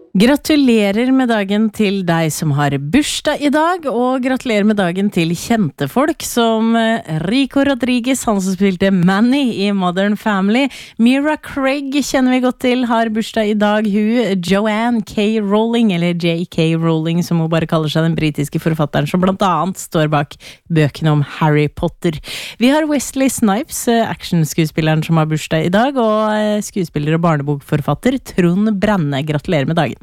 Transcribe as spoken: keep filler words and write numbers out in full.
Gratulerer med dagen til deg som har bursdag i dag, og gratulerer med dagen til kjente folk som Rico Rodriguez, han som spilte Manny i Modern Family. Mira Craig kjenner vi godt til, har bursdag i dag. Hun, Joanne K. Rowling, eller J K. Rowling, som hun bare kaller seg, den britiske forfatteren som blant annet står bak bøkene om Harry Potter. Vi har Wesley Snipes, actionskuespilleren som har bursdag i dag, og skuespiller og barnebokforfatter Trond Branne. Gratulerer med dagen.